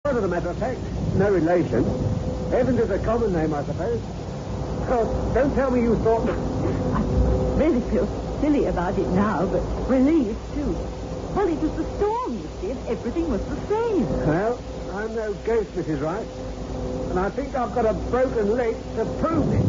As a matter of fact, no relation. Evans is a common name, I suppose. Oh, don't tell me you thought that... I really feel silly about it now, but relieved, too. Well, it was the storm, you see, and everything was the same. Well, I'm no ghost, Mrs. Wright. And I think I've got a broken leg to prove it.